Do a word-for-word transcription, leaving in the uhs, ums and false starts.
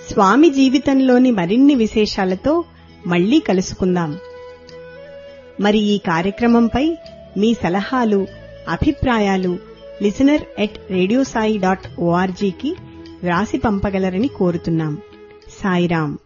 స్వామి జీవితంలోని మరిన్ని విశేషాలతో మళ్లీ కలుసుకుందాం. మరి ఈ కార్యక్రమంపై మీ సలహాలు, అభిప్రాయాలు listener at radio Sai dot ఓఆర్జీకి వ్రాసి పంపగలరని కోరుతున్నాం. సాయిరాం.